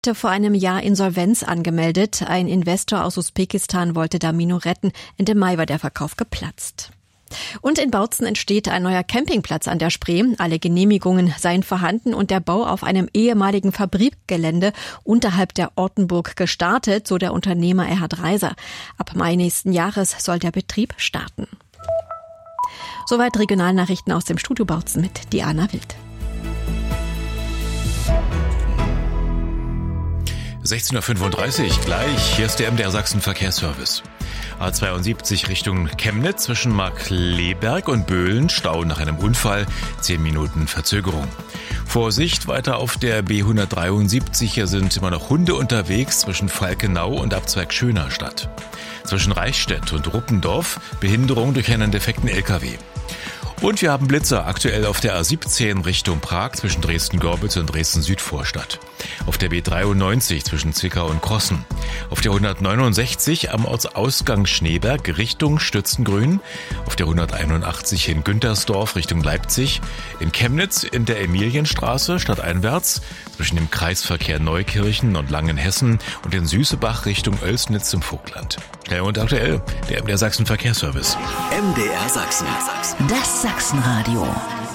vor einem Jahr Insolvenz angemeldet. Ein Investor aus Usbekistan wollte Damino retten. Ende Mai war der Verkauf geplatzt. Und in Bautzen entsteht ein neuer Campingplatz an der Spree. Alle Genehmigungen seien vorhanden und der Bau auf einem ehemaligen Fabrikgelände unterhalb der Ortenburg gestartet, so der Unternehmer Erhard Reiser. Ab Mai nächsten Jahres soll der Betrieb starten. Soweit Regionalnachrichten aus dem Studio Bautzen mit Diana Wild. 16:35 Uhr gleich. Hier ist der MDR Sachsen Verkehrsservice. A72 Richtung Chemnitz zwischen Markkleeberg und Böhlen. Stau nach einem Unfall. 10 Minuten Verzögerung. Vorsicht, weiter auf der B173. Hier sind immer noch Hunde unterwegs zwischen Falkenau und Abzweig Schönerstadt. Zwischen Reichstätt und Ruppendorf Behinderung durch einen defekten LKW. Und wir haben Blitzer aktuell auf der A17 Richtung Prag zwischen Dresden-Gorbitz und Dresden-Südvorstadt. Auf der B93 zwischen Zwickau und Krossen. Auf der 169 am Ortsausgang Schneeberg Richtung Stützengrün. Auf der 181 in Güntersdorf Richtung Leipzig. In Chemnitz in der Emilienstraße stadteinwärts zwischen dem Kreisverkehr Neukirchen und Langenhessen und in Süßebach Richtung Oelsnitz im Vogtland. Schnell und aktuell, der MDR Sachsen Verkehrsservice. MDR Sachsen. Das Sachsenradio.